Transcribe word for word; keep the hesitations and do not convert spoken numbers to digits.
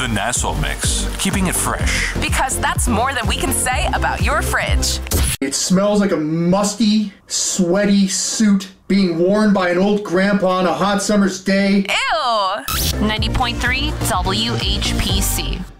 The Nassau Mix, keeping it fresh. Because that's more than we can say about your fridge. It smells like a musty, sweaty suit being worn by an old grandpa on a hot summer's day. Ew! ninety point three W H P C.